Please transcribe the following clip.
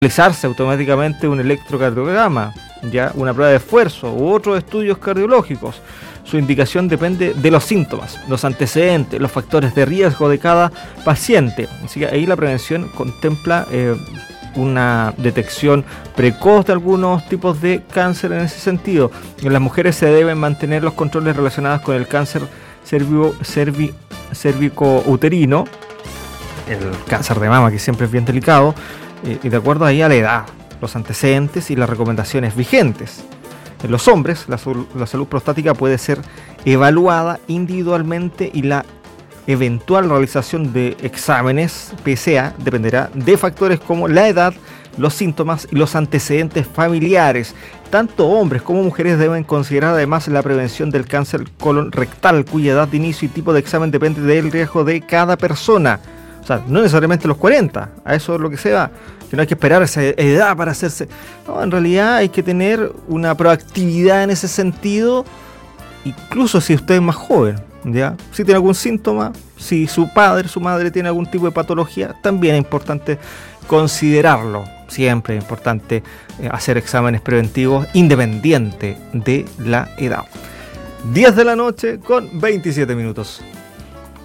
realizarse automáticamente un electrocardiograma, ya una prueba de esfuerzo u otros estudios cardiológicos. Su indicación depende de los síntomas, los antecedentes, los factores de riesgo de cada paciente. Así que ahí la prevención contempla una detección precoz de algunos tipos de cáncer en ese sentido. En las mujeres se deben mantener los controles relacionados con el cáncer cervicouterino, el cáncer de mama, que siempre es bien delicado, y de acuerdo ahí a la edad, los antecedentes y las recomendaciones vigentes. En los hombres, la salud prostática puede ser evaluada individualmente y la eventual realización de exámenes PSA dependerá de factores como la edad, los síntomas y los antecedentes familiares. Tanto hombres como mujeres deben considerar además la prevención del cáncer colon rectal, cuya edad de inicio y tipo de examen depende del riesgo de cada persona. O sea, no necesariamente los 40, a eso es lo que se va, que no hay que esperar esa edad para hacerse. No, en realidad hay que tener una proactividad en ese sentido, incluso si usted es más joven, ¿ya? Si tiene algún síntoma, si su padre, su madre tiene algún tipo de patología, también es importante considerarlo. Siempre es importante hacer exámenes preventivos independiente de la edad. 10 de la noche con 27 minutos.